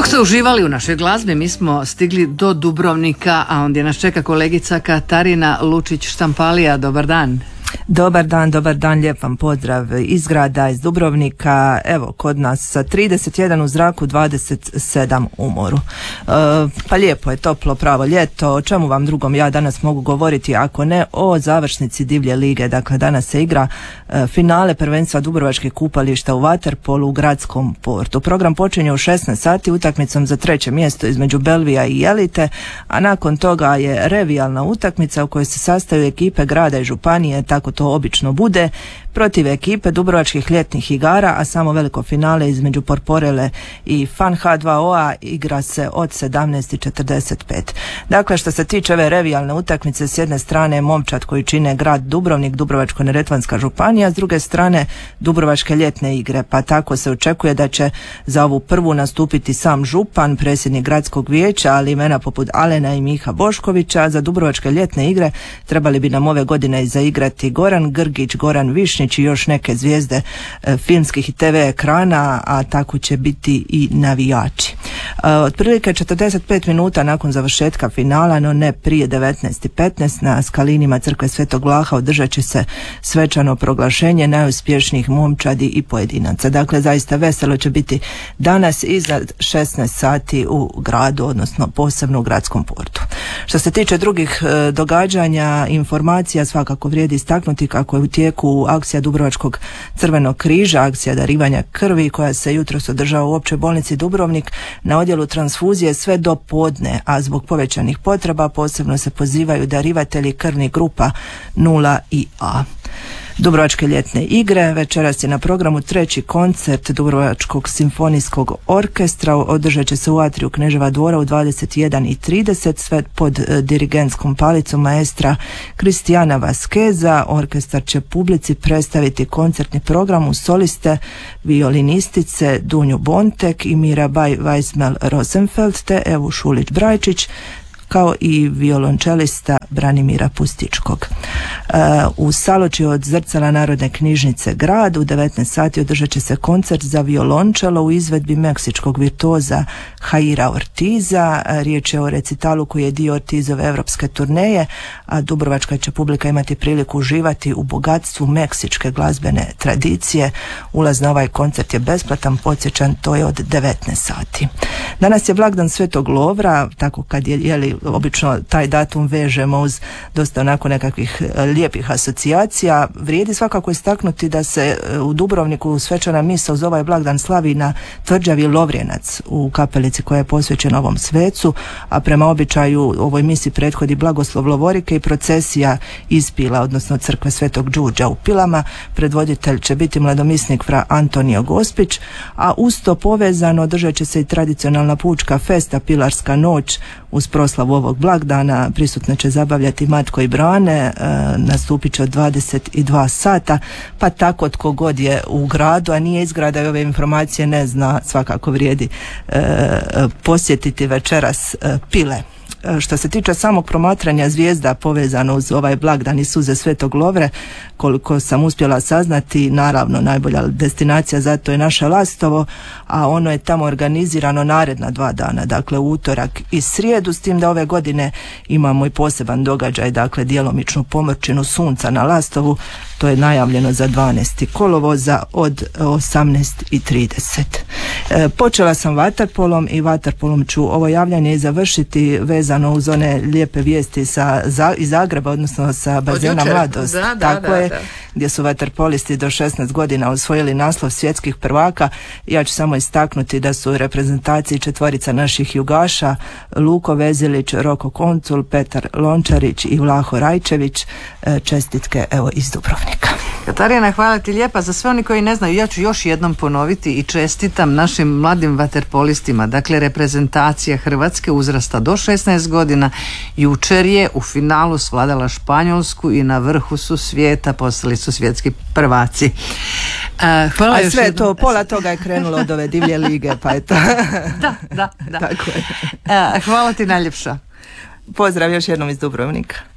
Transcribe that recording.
Dok ste uživali u našoj glazbi, mi smo stigli do Dubrovnika, a ondje nas čeka kolegica Katarina Lučić-Štampalija. Dobar dan. Dobar dan, lijep vam pozdrav iz grada, iz Dubrovnika. Evo, kod nas sa 31 u zraku, 27 u moru. Pa lijepo je, toplo, pravo ljeto. O čemu vam drugom ja danas mogu govoriti ako ne o završnici divlje lige. Dakle, danas se igra finale prvenstva dubrovačkih kupališta u vaterpolu u gradskom portu. Program počinje u 16 sati utakmicom za treće mjesto između Belvija i Elite, a nakon toga je revijalna utakmica u kojoj se sastaju ekipe grada i županije, tako to obično bude, protiv ekipe dubrovačkih ljetnih igara, a samo veliko finale između Porporele i Fan H2O-a igra se od 17:45. Dakle, što se tiče ove revijalne utakmice, s jedne strane momčad koji čine grad Dubrovnik, Dubrovačko-neretvanska županija, s druge strane dubrovačke ljetne igre, pa tako se očekuje da će za ovu prvu nastupiti sam župan, predsjednik gradskog vijeća, ali imena poput Alena i Miha Boškovića. Za dubrovačke ljetne igre trebali bi nam ove godine i zaigrati Goran Grgić, Goran Višnjić i još neke zvijezde filmskih i TV ekrana, a tako će biti i navijači. Otprilike 45 minuta nakon završetka finala, no ne prije 19:15, na skalinima crkve Svetog Vlaha održat će se svečano proglašenje najuspješnijih momčadi i pojedinaca. Dakle, zaista veselo će biti danas iznad 16 sati u gradu, odnosno posebno u gradskom portu. Što se tiče drugih događanja, informacija, svakako vrijedi istaknuti kako je u tijeku akcija Dubrovačkog crvenog križa, akcija darivanja krvi koja se jutros održava u Općoj bolnici Dubrovnik na odjelu transfuzije sve do podne, a zbog povećanih potreba posebno se pozivaju darivatelji krvnih grupa 0 i A. Dubrovačke ljetne igre, večeras je na programu treći koncert Dubrovačkog simfonijskog orkestra, održat će se u atriju Kneževa dvora u 21:30, sve pod dirigentskom palicom maestra Kristijana Vaskeza. Orkestar će publici predstaviti koncertni program uz soliste violinistice Dunju Bontek i Mirabaj Weismel Rosenfeld te Evu Šulić-Brajčić, kao i violončelista Branimira Pustičkog. U Saloči od Zrcala Narodne knjižnice grad u 19 sati održat će se koncert za violončelo u izvedbi meksičkog virtuoza Jaira Ortiza. Riječ je o recitalu koji je dio Ortizove europske turneje, a dubrovačka će publika imati priliku uživati u bogatstvu meksičke glazbene tradicije. Ulaz na ovaj koncert je besplatan, podsjećam, to je od 19 sati. Danas je blagdan Svetog Lovra, tako kad je obično taj datum vežemo uz dosta onako nekakvih lijepih asocijacija. Vrijedi svakako istaknuti da se u Dubrovniku svečana misa uz ovaj blagdan slavi na tvrđavi Lovrjenac u kapelici koja je posvećena ovom svecu, a prema običaju ovoj misi prethodi blagoslov Lovorike i procesija iz Pila, odnosno crkve Svetog Đurđa u Pilama. Predvoditelj će biti mladomisnik fra Antonio Gospić, a uz to povezano održat će se i tradicionalna pučka festa Pilarska noć. Uz proslavu ovog blagdana prisutne će zabavljati Matko i Brane, nastupit će od 22 sata, pa tako tko god je u gradu, a nije iz grada i ove informacije ne zna, svakako vrijedi posjetiti večeras Pile. Što se tiče samog promatranja zvijezda povezano uz ovaj blagdan i suze Svetog Lovre, koliko sam uspjela saznati, naravno najbolja destinacija za to je naše Lastovo, a ono je tamo organizirano naredna 2 dana, dakle utorak i srijedu, s tim da ove godine imamo i poseban događaj, dakle djelomičnu pomrčinu sunca na Lastovu. To je najavljeno za 12. kolovoza od 18:30. Počela sam vaterpolom i vaterpolom ću ovo javljanje i završiti vezano uz one lijepe vijesti iz Zagreba, odnosno sa bazena Mladost. Tako je, gdje su vaterpolisti do 16 godina osvojili naslov svjetskih prvaka. Ja ću samo istaknuti da su u reprezentaciji 4 naših jugaša, Luko Vezilić, Roko Koncul, Petar Lončarić i Vlaho Rajčević. Čestitke evo iz Dubrovnika. Katarina, hvala ti lijepa. Za sve oni koji ne znaju, ja ću još jednom ponoviti i čestitam našim mladim vaterpolistima. Dakle, reprezentacija Hrvatske uzrasta do 16 godina jučer je u finalu svladala Španjolsku i na vrhu su svijeta, postali su svjetski prvaci. Hvala. A sve to, pola toga je krenulo od ove divlje lige, pa je to. Da. Tako je. Hvala ti najljepša. Pozdrav još jednom iz Dubrovnika.